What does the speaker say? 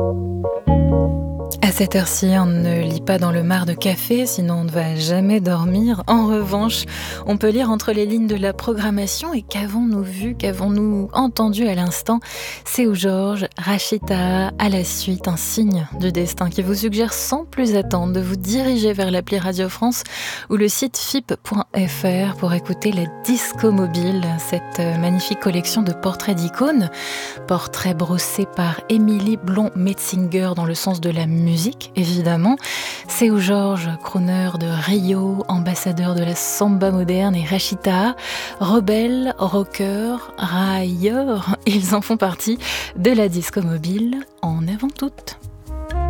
À cette heure-ci, on ne lit pas dans le mar de café, sinon on ne va jamais dormir. En revanche, on peut lire entre les lignes de la programmation. Et qu'avons-nous vu, qu'avons-nous entendu à l'instant? C'est où Georges, Rachita, à la suite, un signe du destin qui vous suggère sans plus attendre de vous diriger vers l'appli Radio France ou le site fip.fr pour écouter la Disco Mobile, cette magnifique collection de portraits d'icônes. Portraits brossés par Émilie Blond-Metzinger dans le sens de la musique, évidemment. C'est où Georges, crooner de Rio, ambassadeur de la samba moderne, et Rachita, rebelle, rocker, railleur. Ils en font partie de la Disco Mobile en avant toutes.